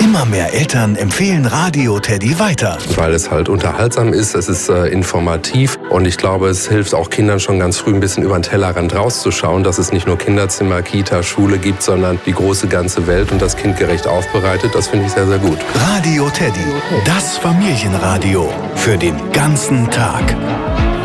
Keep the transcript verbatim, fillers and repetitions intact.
Immer mehr Eltern empfehlen Radio Teddy weiter. Weil es halt unterhaltsam ist, es ist äh, informativ und ich glaube, es hilft auch Kindern schon ganz früh ein bisschen über den Tellerrand rauszuschauen, dass es nicht nur Kinderzimmer, Kita, Schule gibt, sondern die große ganze Welt und das kindgerecht aufbereitet. Das finde ich sehr, sehr gut. Radio Teddy, das Familienradio für den ganzen Tag.